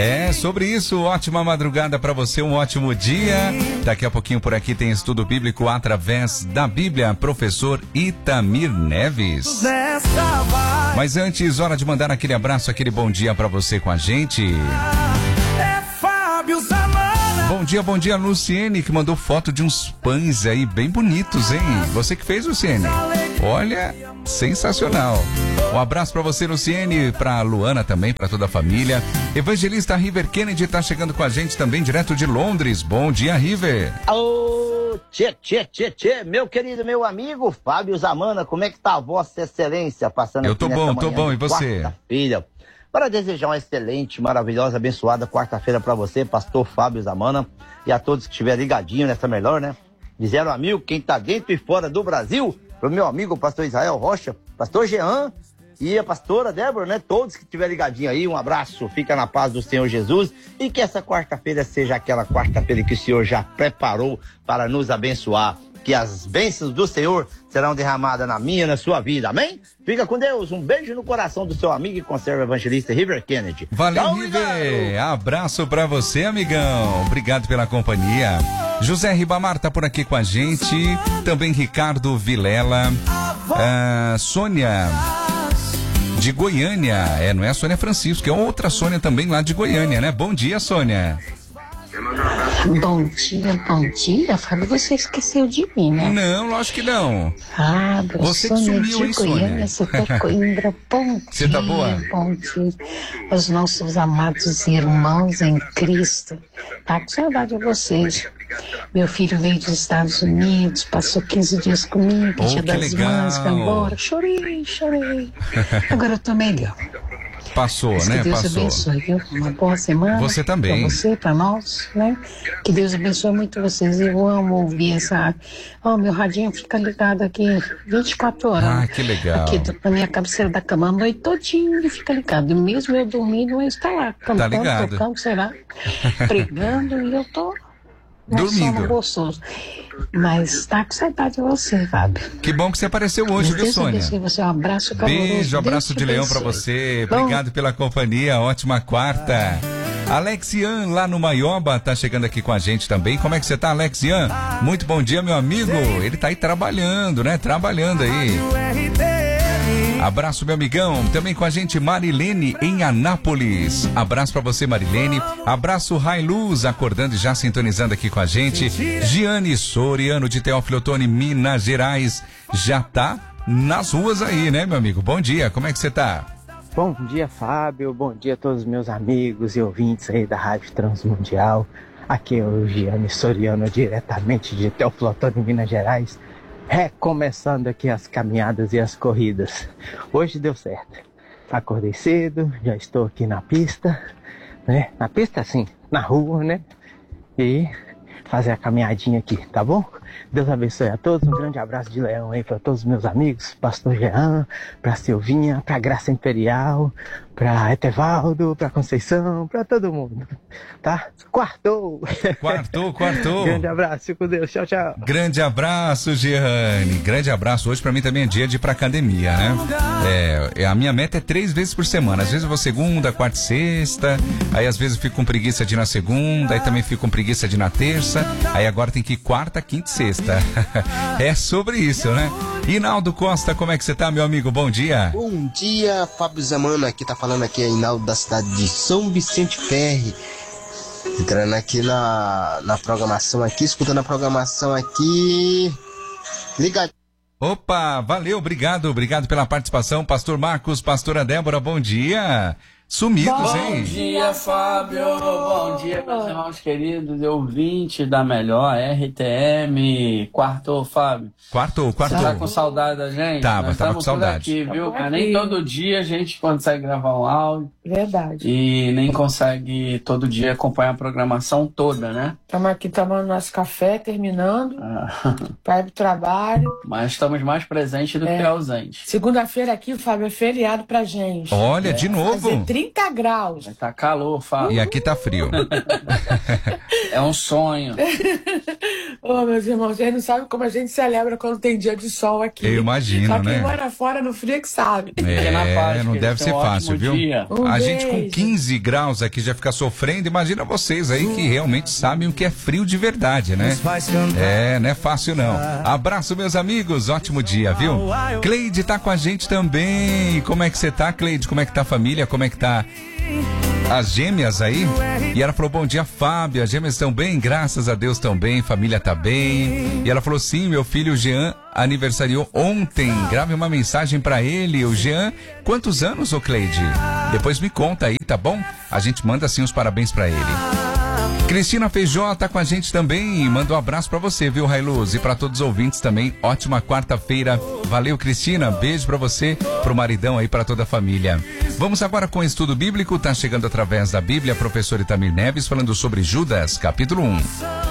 É sobre isso, ótima madrugada para você, um ótimo dia. Daqui a pouquinho por aqui tem estudo bíblico através da Bíblia, professor Itamir Neves. Mas antes, hora de mandar aquele abraço, aquele bom dia para você com a gente. Bom dia, Luciene, que mandou foto de uns pães aí bem bonitos, hein? Você que fez, Luciene? Olha, sensacional. Um abraço pra você, Luciene, pra Luana também, pra toda a família. Evangelista River Kennedy tá chegando com a gente também, direto de Londres. Bom dia, River. Alô, tchê, meu querido, meu amigo Fábio Zamana, como é que tá a Vossa Excelência passando Eu aqui tô bom, e você? Quarta-feira, para desejar uma excelente, maravilhosa, abençoada quarta-feira para você, pastor Fábio Zamana, e a todos que estiverem ligadinhos nessa melhor, né? Dizeram amigo, quem tá dentro e fora do Brasil, pro meu amigo pastor Israel Rocha, pastor Jean e a pastora Débora, né? Todos que estiverem ligadinhos aí, um abraço, fica na paz do Senhor Jesus, e que essa quarta-feira seja aquela quarta-feira que o Senhor já preparou para nos abençoar. Que as bênçãos do Senhor serão derramadas na minha e na sua vida, amém? Fica com Deus, um beijo no coração do seu amigo e conserva evangelista River Kennedy. Valeu, River, abraço pra você, amigão, obrigado pela companhia. José Ribamar tá por aqui com a gente, também Ricardo Vilela, Sônia de Goiânia, não é a Sônia Francisco, é outra Sônia também lá de Goiânia, né? Bom dia, Sônia. Bom dia, Fábio, você esqueceu de mim, né? Não, lógico que não. Fábio, você que sumiu, hein, Sônia? Você tá Coimbra, bom dia. Você tá boa? Bom dia aos nossos amados irmãos em Cristo. Tá com saudade de vocês. Meu filho veio dos Estados Unidos, passou 15 dias comigo, Dia das Mães, foi embora, chorei. Agora eu tô melhor. Passou, mas né? Que Deus Passou. abençoe, viu? Uma boa semana. Você também. Pra você, pra nós, né? Que Deus abençoe muito vocês. Eu amo ouvir essa... meu radinho fica ligado aqui 24 horas. Ah, que legal. Aqui na minha cabeceira da cama, a noite todinha ele fica ligado. Mesmo eu dormindo, ele está lá, cantando, ligado. tocando, será? Pregando, e eu tô... dormindo. Sono gostoso. Mas tá com saudade de você, Fábio. Que bom que você apareceu hoje, viu, Sônia? Você, um abraço caloroso. Beijo, abraço de leão pra você. Obrigado pela companhia, ótima quarta. Alexian, lá no Maioba, tá chegando aqui com a gente também. Como é que você tá, Alexian? Muito bom dia, meu amigo. Ele tá aí trabalhando, né? Trabalhando aí. Abraço, meu amigão. Também com a gente, Marilene, em Anápolis. Abraço pra você, Marilene. Abraço, Railuz, acordando e já sintonizando aqui com a gente. Giane Soriano, de Teófilo Otoni, Minas Gerais. Já tá nas ruas aí, né, meu amigo? Bom dia, como é que você tá? Bom dia, Fábio. Bom dia a todos os meus amigos e ouvintes aí da Rádio Transmundial. Aqui é o Giane Soriano, diretamente de Teófilo Otoni, Minas Gerais. Recomeçando aqui as caminhadas e as corridas. Hoje deu certo. Acordei cedo, já estou aqui na pista, né? Na pista assim, na rua, né? E fazer a caminhadinha aqui, tá bom? Deus abençoe a todos, um grande abraço de leão aí para todos os meus amigos, Pastor Jean, para Silvinha, para Graça Imperial, para Etevaldo, para Conceição, para todo mundo, tá? Quartou! Grande abraço, fico com Deus, tchau, tchau. Grande abraço, Giane, grande abraço. Hoje pra mim também é dia de ir pra academia, né? A minha meta é 3 vezes por semana. Às vezes eu vou segunda, quarta e sexta, aí às vezes eu fico com preguiça de ir na segunda, aí também fico com preguiça de ir na terça, aí agora tem que ir quarta, quinta e sexta. É sobre isso, né? Hinaldo Costa, como é que você tá, meu amigo? Bom dia. Bom dia, Fábio Zamana, aqui tá falando aqui, é Hinaldo da cidade de São Vicente Ferre. Entrando aqui na programação aqui, escutando a programação aqui. Ligado. Opa, valeu, obrigado pela participação. Pastor Marcos, pastora Débora, bom dia. Sumidos, hein? Bom dia, Fábio. Bom dia, meus irmãos queridos, ouvintes da melhor RTM. Quartou, Fábio. Quartou. Você tá com saudade da gente? Tava com saudade. Aqui, viu? Mas nem todo dia a gente consegue gravar um áudio. Verdade. E nem consegue todo dia acompanhar a programação toda, né? Estamos aqui tomando nosso café, terminando. Para ir pro trabalho. Mas estamos mais presentes do que ausentes. Segunda-feira aqui, Fábio, é feriado pra gente. Olha, de novo. Fazer 30 graus. Vai tá calor, Fábio. E aqui tá frio. É um sonho. Ô, meus irmãos, vocês não sabem como a gente celebra quando tem dia de sol aqui. Eu imagino, Só quem né? mora fora no frio é que sabe. Não deve ser fácil, viu? A gente com 15 graus aqui já fica sofrendo. Imagina vocês aí que realmente sabem o que é frio de verdade, né? Não é fácil não. Abraço, meus amigos. Ótimo dia, viu? Cleide tá com a gente também. Como é que você tá, Cleide? Como é que tá a família? Como é que tá as gêmeas aí? E ela falou, bom dia, Fábio, as gêmeas estão bem? Graças a Deus estão bem, família tá bem. E ela falou, sim, meu filho Jean aniversariou ontem, grave uma mensagem pra ele. O Jean, quantos anos, ô Cleide? Depois me conta aí, tá bom? A gente manda assim os parabéns pra ele. Cristina Feijó tá com a gente também, manda um abraço pra você, viu, Railuz? E pra todos os ouvintes também, ótima quarta-feira. Valeu, Cristina, beijo pra você, pro maridão aí, pra toda a família. Vamos agora com o estudo bíblico, tá chegando através da Bíblia, professor Itamir Neves, falando sobre Judas, capítulo 1.